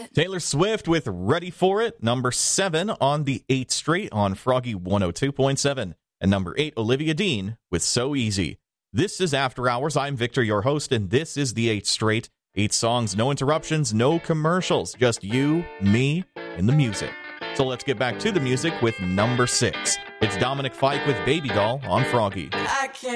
it. Taylor Swift with Ready for It, number 7 on the 8th Straight on Froggy 102.7. And number 8, Olivia Dean with So Easy. This is After Hours. I'm Victor, your host, and this is the 8th Straight. 8 songs, no interruptions, no commercials, just you, me, and the music. So let's get back to the music with number 6. It's Dominic Fike with Baby Doll on Froggy. I can't